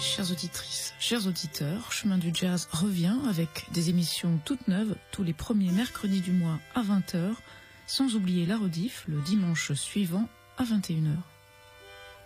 Chères auditrices, chers auditeurs, Chemin du Jazz revient avec des émissions toutes neuves tous les premiers mercredis du mois à 20h, sans oublier la rediff le dimanche suivant à 21h.